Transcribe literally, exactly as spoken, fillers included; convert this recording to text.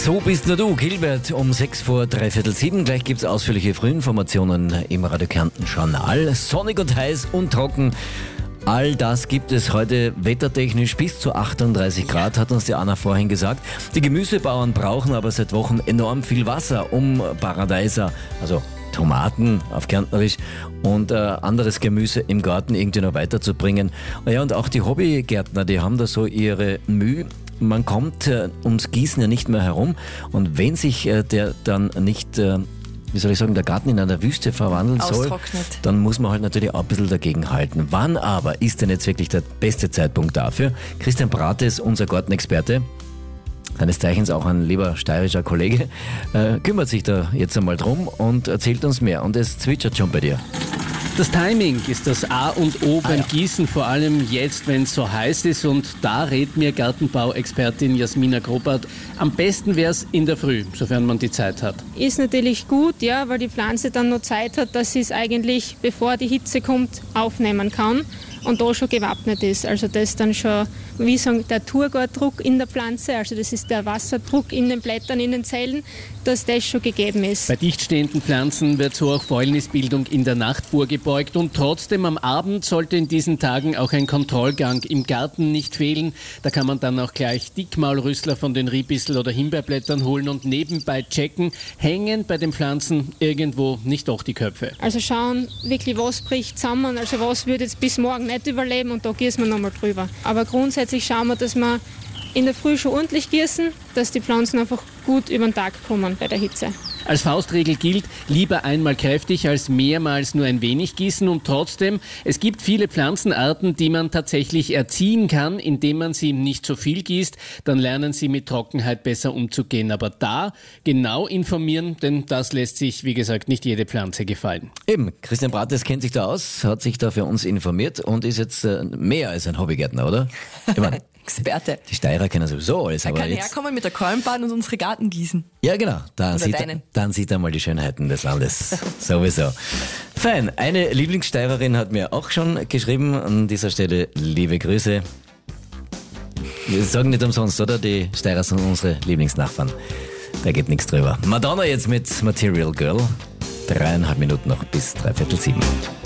So bist nur du, Gilbert, um sechs vor dreiviertel sieben. Gleich gibt's ausführliche Frühinformationen im Radio Kärnten Journal. Sonnig und heiß und trocken. All das gibt es heute wettertechnisch bis zu achtunddreißig Grad, hat uns die Anna vorhin gesagt. Die Gemüsebauern brauchen aber seit Wochen enorm viel Wasser, um Paradeiser, also Tomaten auf Kärntnerisch und äh, anderes Gemüse im Garten irgendwie noch weiterzubringen. Ja, und auch die Hobbygärtner, die haben da so ihre Mühe. Man kommt äh, ums Gießen ja nicht mehr herum, und wenn sich äh, der dann nicht, äh, wie soll ich sagen, der Garten in einer Wüste verwandeln soll, dann muss man halt natürlich auch ein bisschen dagegen halten. Wann aber ist denn jetzt wirklich der beste Zeitpunkt dafür? Christian Brates, unser Gartenexperte, seines Zeichens auch ein lieber steirischer Kollege, äh, kümmert sich da jetzt einmal drum und erzählt uns mehr. Und es zwitschert schon bei dir. Das Timing ist das A und O beim ah, ja. Gießen, vor allem jetzt, wenn es so heiß ist. Und da rät mir Gartenbauexpertin Jasmina Grobart, am besten wäre es in der Früh, sofern man die Zeit hat. Ist natürlich gut, ja, weil die Pflanze dann noch Zeit hat, dass sie es eigentlich, bevor die Hitze kommt, aufnehmen kann und da schon gewappnet ist. Also das ist dann schon, wie sagen, der Turgordruck in der Pflanze, also das ist der Wasserdruck in den Blättern, in den Zellen, dass das schon gegeben ist. Bei dicht stehenden Pflanzen wird so auch Fäulnisbildung in der Nacht vorgebeugt, und trotzdem am Abend sollte in diesen Tagen auch ein Kontrollgang im Garten nicht fehlen. Da kann man dann auch gleich Dickmaulrüssler von den Ribissel- oder Himbeerblättern holen und nebenbei checken, hängen bei den Pflanzen irgendwo nicht doch die Köpfe. Also schauen wirklich, was bricht zusammen, also was wird jetzt bis morgen nicht überleben, und da gießen wir nochmal drüber. Aber grundsätzlich schauen wir, dass wir in der Früh schon ordentlich gießen, dass die Pflanzen einfach gut über den Tag kommen bei der Hitze. Als Faustregel gilt, lieber einmal kräftig als mehrmals nur ein wenig gießen. Und trotzdem, es gibt viele Pflanzenarten, die man tatsächlich erziehen kann, indem man sie nicht so viel gießt. Dann lernen sie mit Trockenheit besser umzugehen. Aber da genau informieren, denn das lässt sich, wie gesagt, nicht jede Pflanze gefallen. Eben, Christian Brates kennt sich da aus, hat sich da für uns informiert und ist jetzt äh, mehr als ein Hobbygärtner, oder? Ich mein, Experte. Die Steirer kennen sowieso alles. Er aber kann jetzt, herkommen mit der Kolbenbahn und unsere Garten gießen. Ja, genau. Dann sieht, deinen. dann sieht er mal die Schönheiten des Landes. Sowieso. Fein. Eine Lieblingssteirerin hat mir auch schon geschrieben. An dieser Stelle liebe Grüße. Wir sagen nicht umsonst, oder? Die Steirer sind unsere Lieblingsnachbarn. Da geht nichts drüber. Madonna jetzt mit Material Girl. Dreieinhalb Minuten noch bis dreiviertel sieben.